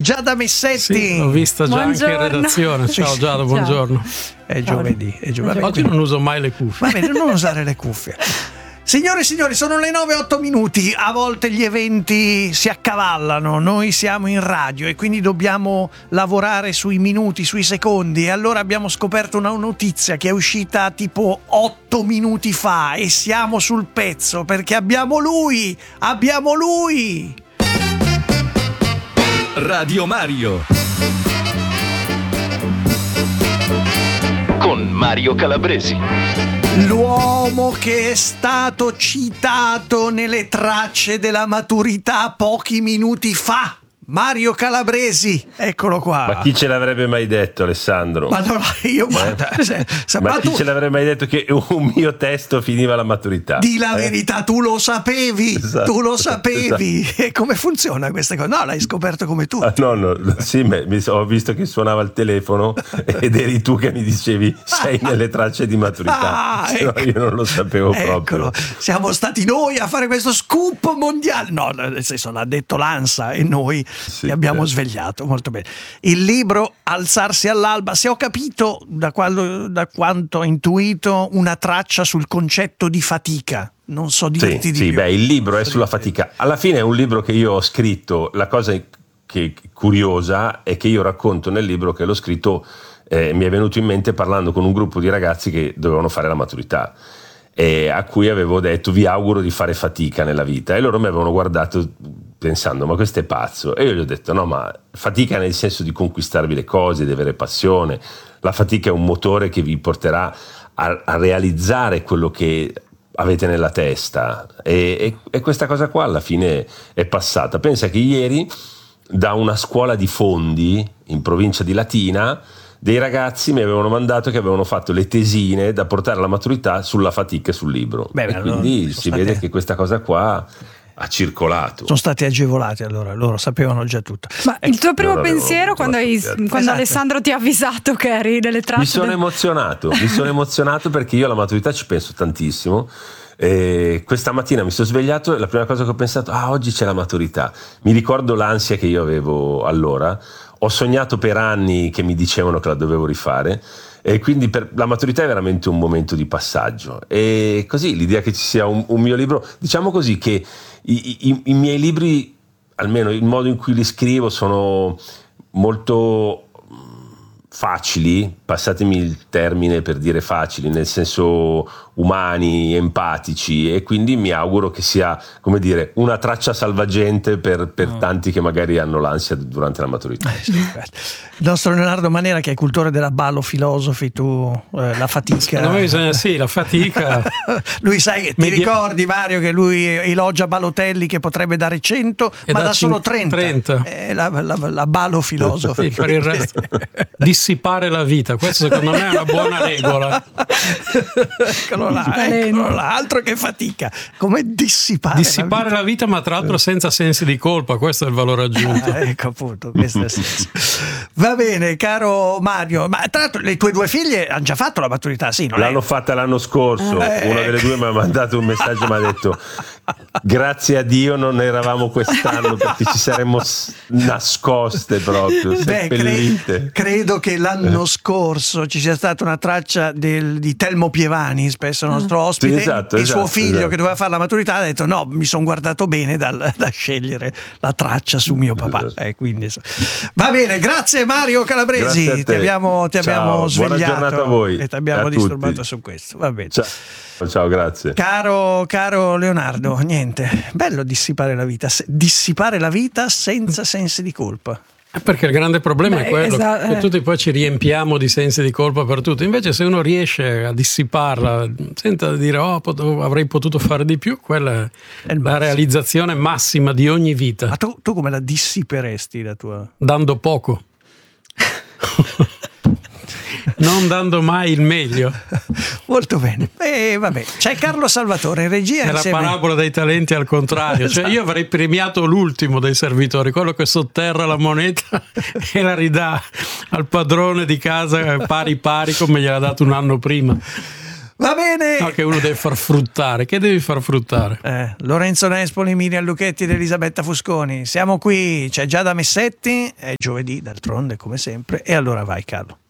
Giada Messetti. Sì, l'ho vista già Buongiorno. anche in redazione. Ciao Giada, buongiorno. È giovedì. Oggi non uso mai le cuffie. Va bene, non usare le cuffie. Signore e signori, sono le 9:08 minuti. A volte gli eventi si accavallano. Noi siamo in radio e quindi dobbiamo lavorare sui minuti, sui secondi. E allora abbiamo scoperto una notizia che è uscita tipo 8 minuti fa e siamo sul pezzo perché abbiamo lui. Radio Mario con Mario Calabresi. L'uomo che è stato citato nelle tracce della maturità pochi minuti fa, Mario Calabresi, eccolo qua. Ma chi ce l'avrebbe mai detto, Alessandro? Ma no, io guarda, ma chi ce l'avrebbe mai detto che un mio testo finiva la maturità? Di la verità, tu lo sapevi, Esatto, tu lo sapevi. esatto. E come funziona questa cosa? No, l'hai scoperto come tu. No, sì, ho visto che suonava il telefono ed eri tu che mi dicevi sei nelle tracce di maturità. No, io non lo sapevo proprio. Siamo stati noi a fare questo scoop mondiale. No, nel senso, l'ha detto l'ANSA e noi li abbiamo svegliato. Molto bene. Il libro Alzarsi all'alba, se ho capito da quanto ho intuito, una traccia sul concetto di fatica. Non so dirti di più. Il libro è sulla fatica. Alla fine è un libro che io ho scritto. La cosa che curiosa è che io racconto nel libro che l'ho scritto, mi è venuto in mente parlando con un gruppo di ragazzi che dovevano fare la maturità e a cui avevo detto vi auguro di fare fatica nella vita, e loro mi avevano guardato pensando ma questo è pazzo, e io gli ho detto no, ma fatica nel senso di conquistarvi le cose, di avere passione. La fatica è un motore che vi porterà a realizzare quello che avete nella testa, e questa cosa qua alla fine è passata. Pensa che ieri da una scuola di Fondi in provincia di Latina dei ragazzi mi avevano mandato che avevano fatto le tesine da portare alla maturità sulla fatica e sul libro. E quindi si vede che questa cosa qua ha circolato. Sono stati agevolati, allora loro sapevano già tutto. Ma il tuo primo pensiero quando Alessandro ti ha avvisato che eri nelle tracce? Mi sono emozionato perché io alla maturità ci penso tantissimo. Questa mattina mi sono svegliato e la prima cosa che ho pensato, oggi c'è la maturità. Mi ricordo l'ansia che io avevo allora. Ho sognato per anni che mi dicevano che la dovevo rifare, e quindi la maturità è veramente un momento di passaggio. E così l'idea che ci sia un mio libro, diciamo così che i miei libri, almeno il modo in cui li scrivo, sono molto facili, passatemi il termine per dire facili, nel senso umani, empatici, e quindi mi auguro che sia, come dire, una traccia salvagente per tanti che magari hanno l'ansia durante la maturità. Il nostro Leonardo Manera, che è cultore della Ballo Filosofi, tu la fatica. Secondo me bisogna, la fatica. Lui, sai, ti ricordi, Mario, che lui elogia Balotelli che potrebbe dare 100 ma dà solo 30. La Ballo Filosofi. Sì, per il resto dissipare la vita, questo secondo me è una buona regola. Eccolo là, altro che fatica, come dissipare la vita, ma tra l'altro senza sensi di colpa, questo è il valore aggiunto. Ecco appunto, questo è Va bene, caro Mario, ma tra l'altro le tue due figlie hanno già fatto la maturità, sì? L'hanno fatta l'anno scorso, una delle due mi ha mandato un messaggio e mi ha detto grazie a Dio non eravamo quest'anno perché ci saremmo nascoste proprio, seppellite. Credo che l'anno scorso ci sia stata una traccia di Telmo Pievani, spesso nostro ospite, sì, suo figlio che doveva fare la maturità ha detto no, mi sono guardato bene da scegliere la traccia su mio papà. Quindi, va bene, grazie Mario Calabresi, ti abbiamo svegliato, buona giornata a voi e ti abbiamo disturbato su questo. Va bene. Ciao, grazie. Caro Leonardo, niente, bello dissipare la vita senza sensi di colpa. Perché il grande problema è quello che tutti poi ci riempiamo di sensi di colpa per tutto. Invece se uno riesce a dissiparla senza dire avrei potuto fare di più, quella è la realizzazione massima di ogni vita. Ma tu come la dissiperesti la tua? Dando poco. Non dando mai il meglio. Molto bene. Vabbè, c'è Carlo Salvatore in regia. È la parabola dei talenti al contrario. Esatto. Cioè io avrei premiato l'ultimo dei servitori, quello che sotterra la moneta e la ridà al padrone di casa pari come gliel'ha dato un anno prima. Va bene. No, che uno deve far fruttare. Che devi far fruttare? Lorenzo Nespoli, Miriam Lucchetti ed Elisabetta Fusconi. Siamo qui, c'è Giada Messetti, è giovedì d'altronde come sempre. E allora vai Carlo.